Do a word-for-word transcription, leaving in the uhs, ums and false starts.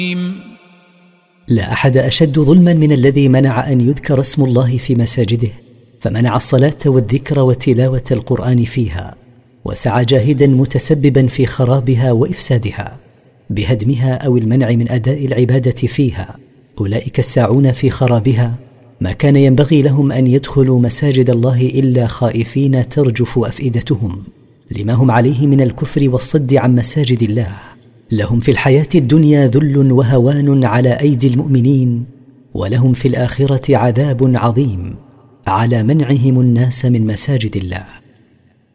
لا أحد أشد ظلما من الذي منع أن يذكر اسم الله في مساجده، فمنع الصلاة والذكر وتلاوة القرآن فيها، وسعى جاهدا متسببا في خرابها وإفسادها بهدمها أو المنع من أداء العبادة فيها. أولئك الساعون في خرابها ما كان ينبغي لهم أن يدخلوا مساجد الله إلا خائفين ترجف أفئدتهم لما هم عليه من الكفر والصد عن مساجد الله. لهم في الحياة الدنيا ذل وهوان على أيدي المؤمنين، ولهم في الآخرة عذاب عظيم على منعهم الناس من مساجد الله.